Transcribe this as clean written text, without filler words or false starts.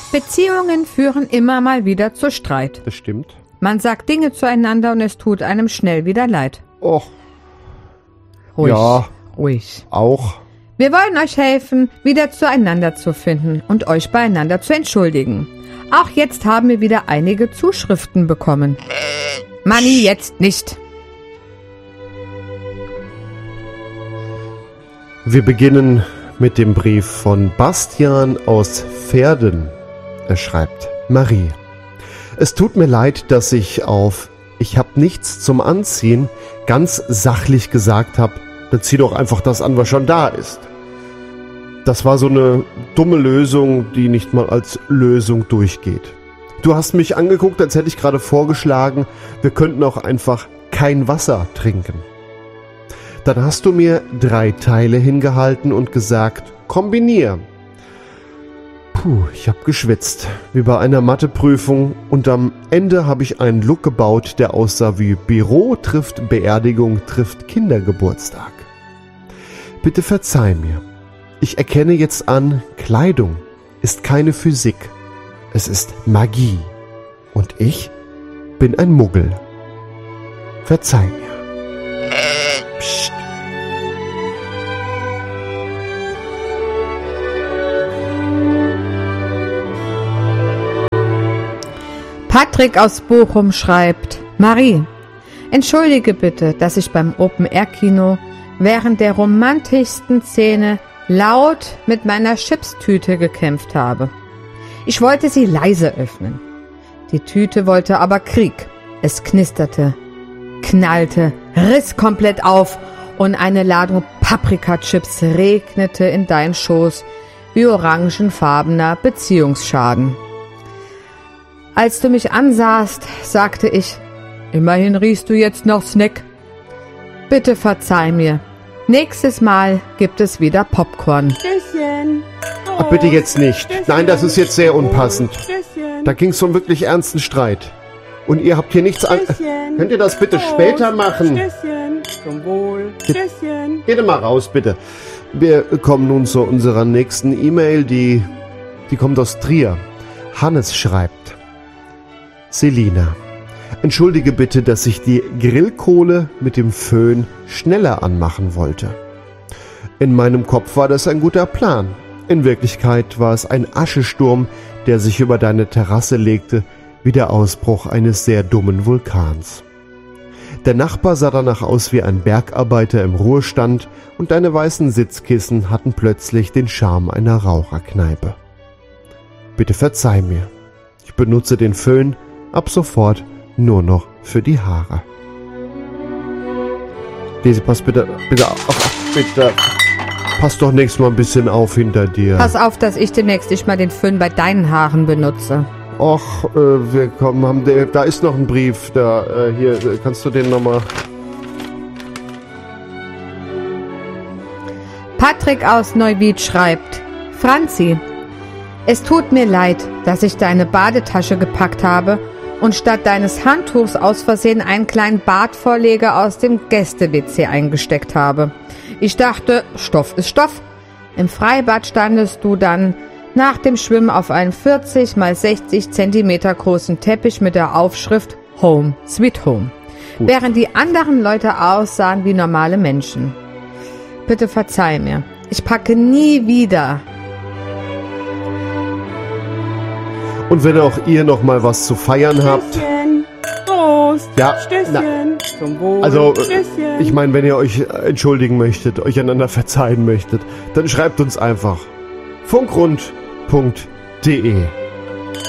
Beziehungen führen immer mal wieder zu Streit. Das stimmt. Man sagt Dinge zueinander und es tut einem schnell wieder leid. Och, Ruhig, ja, ruhig. auch. Wir wollen euch helfen, wieder zueinander zu finden und euch beieinander zu entschuldigen. Auch jetzt haben wir wieder einige Zuschriften bekommen. Manni, jetzt nicht. Wir beginnen mit dem Brief von Bastian aus Verden. Er schreibt: Marie, es tut mir leid, dass ich auf "Ich hab nichts zum Anziehen" ganz sachlich gesagt habe, dann zieh doch einfach das an, was schon da ist. Das war so eine dumme Lösung, die nicht mal als Lösung durchgeht. Du hast mich angeguckt, als hätte ich gerade vorgeschlagen, wir könnten auch einfach kein Wasser trinken. Dann hast du mir 3 Teile hingehalten und gesagt, kombinier. Puh, ich hab geschwitzt, wie bei einer Matheprüfung, und am Ende habe ich einen Look gebaut, der aussah wie Büro trifft Beerdigung trifft Kindergeburtstag. Bitte verzeih mir. Ich erkenne jetzt an, Kleidung ist keine Physik. Es ist Magie. Und ich bin ein Muggel. Verzeih mir. Psst. Patrick aus Bochum schreibt: Marie, entschuldige bitte, dass ich beim Open-Air-Kino während der romantischsten Szene laut mit meiner Chipstüte gekämpft habe. Ich wollte sie leise öffnen. Die Tüte wollte aber Krieg. Es knisterte, knallte, riss komplett auf und eine Ladung Paprikachips regnete in deinen Schoß wie orangenfarbener Beziehungsschaden. Als du mich ansahst, sagte ich, immerhin riechst du jetzt noch Snack. Bitte verzeih mir. Nächstes Mal gibt es wieder Popcorn. Stößchen. Ach, bitte jetzt nicht. Nein, das ist jetzt sehr unpassend. Stößchen. Da ging es um wirklich ernsten Streit. Und ihr habt hier nichts an... Stößchen. Könnt ihr das bitte Prost. später machen? Stößchen. Zum Wohl. Stößchen. Geht mal raus, bitte. Wir kommen nun zu unserer nächsten E-Mail, die kommt aus Trier. Hannes schreibt: Selina, entschuldige bitte, dass ich die Grillkohle mit dem Föhn schneller anmachen wollte. In meinem Kopf war das ein guter Plan. In Wirklichkeit war es ein Aschesturm, der sich über deine Terrasse legte, wie der Ausbruch eines sehr dummen Vulkans. Der Nachbar sah danach aus wie ein Bergarbeiter im Ruhestand und deine weißen Sitzkissen hatten plötzlich den Charme einer Raucherkneipe. Bitte verzeih mir. Ich benutze den Föhn ab sofort nur noch für die Haare. Daisy, pass bitte auf, bitte. Pass doch nächstes Mal ein bisschen auf hinter dir. Pass auf, dass ich demnächst nicht mal den Föhn bei deinen Haaren benutze. Och, da ist noch ein Brief, hier, kannst du den nochmal... Patrick aus Neuwied schreibt: Franzi, es tut mir leid, dass ich deine Badetasche gepackt habe und statt deines Handtuchs aus Versehen einen kleinen Badvorleger aus dem Gäste-WC eingesteckt habe. Ich dachte, Stoff ist Stoff. Im Freibad standest du dann nach dem Schwimmen auf einem 40 x 60 Zentimeter großen Teppich mit der Aufschrift Home Sweet Home, während die anderen Leute aussahen wie normale Menschen. Bitte verzeih mir, ich packe nie wieder. Und wenn auch ihr noch mal was zu feiern habt... Stößchen. Prost. Ja, Stößchen. Zum Wohl. Also, Stößchen. ich meine, wenn ihr euch entschuldigen möchtet, euch einander verzeihen möchtet, dann schreibt uns einfach funkrund.de.